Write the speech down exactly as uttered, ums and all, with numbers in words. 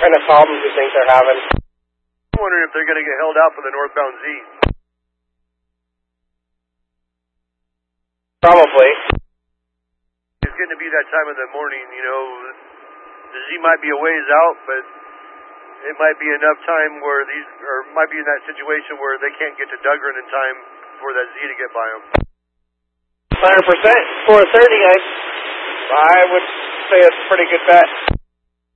kind of problems you think they're having? I'm wondering if they're going to get held out for the northbound Z. Probably. It's going to be that time of the morning, you know. The Z might be a ways out, but it might be enough time where these, or might be in that situation where they can't get to Duggan in time for that Z to get by them. one hundred percent. four thirty, I, I would say it's a pretty good bet.